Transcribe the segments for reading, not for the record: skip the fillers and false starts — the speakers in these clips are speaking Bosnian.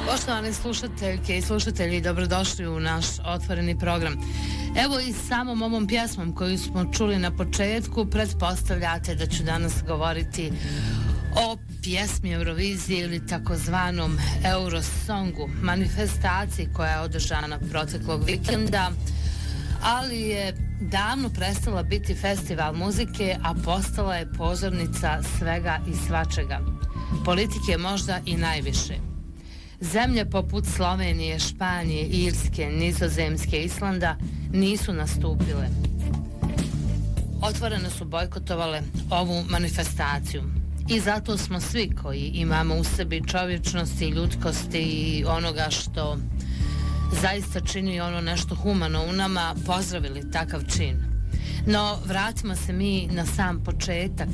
Poštovane slušateljke i slušatelji, dobrodošli u naš otvoreni program. Evo i samom ovom pjesmom koju smo čuli na početku, pretpostavljate da ću danas govoriti o pjesmi Eurovizije ili takozvanom Eurosongu, manifestaciji koja je održana proteklog vikenda, ali je davno prestala biti festival muzike, a postala je pozornica svega i svačega. Politike možda i najviše. Zemlje poput Slovenije, Španije, Irske, Nizozemske, Islanda nisu nastupile. Otvoreno su bojkotovale ovu manifestaciju. I zato smo svi koji imamo u sebi čovječnosti, ljudskosti i onoga što zaista čini ono nešto humano u nama, pozdravili takav čin. No, vratimo se mi na sam početak.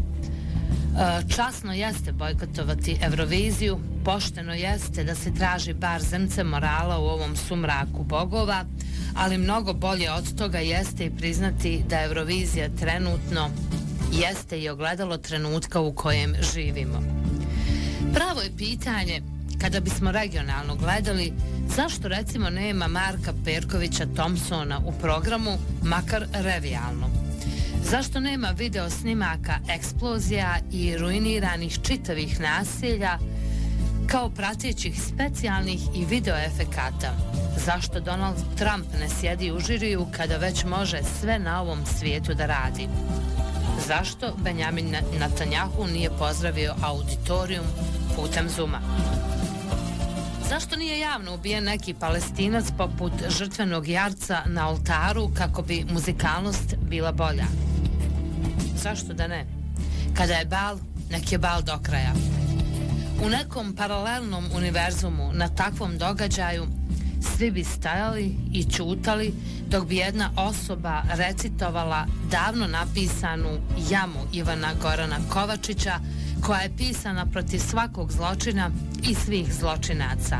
Časno jeste bojkotovati Euroviziju, pošteno jeste da se traži bar zrnce morala u ovom sumraku bogova, ali mnogo bolje od toga jeste i priznati da Eurovizija trenutno jeste i ogledalo trenutka u kojem živimo. Pravo je pitanje, kada bismo regionalno gledali, zašto recimo nema Marka Perkovića Thompsona u programu, makar revijalno? Zašto nema video snimaka eksplozija i ruiniranih čitavih naselja kao pratećih specijalnih i video efekata? Zašto Donald Trump ne sjedi u žiriju kada već može sve na ovom svijetu da radi? Zašto Benjamin Netanjahu nije pozdravio auditorijum putem Zooma? Zašto nije javno ubijen neki Palestinac poput žrtvenog jarca na oltaru kako bi muzikalnost bila bolja? Zašto da ne? Kada je bal, nek je bal do kraja. U nekom paralelnom univerzumu na takvom događaju svi bi stajali i ćutali dok bi jedna osoba recitovala davno napisanu jamu Ivana Gorana Kovačića, koja je pisana protiv svakog zločina i svih zločinaca.